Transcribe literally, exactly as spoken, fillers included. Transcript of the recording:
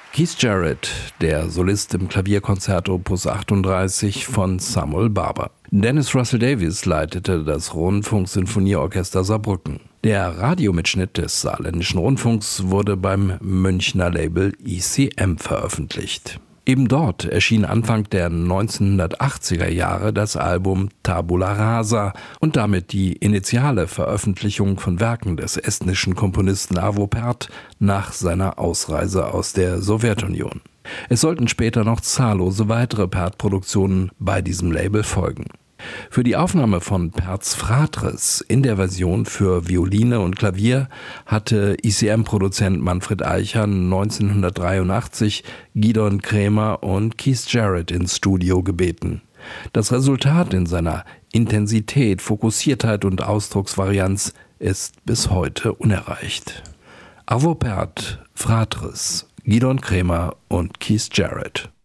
Keith Jarrett, der Solist im Klavierkonzert Opus achtunddreißig von Samuel Barber. Dennis Russell Davies leitete das Rundfunksinfonieorchester Saarbrücken. Der Radiomitschnitt des Saarländischen Rundfunks wurde beim Münchner Label E C M veröffentlicht. Eben dort erschien Anfang der neunzehnhundertachtziger Jahre das Album Tabula Rasa und damit die initiale Veröffentlichung von Werken des estnischen Komponisten Arvo Pärt nach seiner Ausreise aus der Sowjetunion. Es sollten später noch zahllose weitere Pärt-Produktionen bei diesem Label folgen. Für die Aufnahme von Pärts Fratres in der Version für Violine und Klavier hatte E C M-Produzent Manfred Eicher neunzehnhundertdreiundachtzig Gidon Kremer und Keith Jarrett ins Studio gebeten. Das Resultat in seiner Intensität, Fokussiertheit und Ausdrucksvarianz ist bis heute unerreicht. Arvo Pärt, Fratres, Gidon Kremer und Keith Jarrett.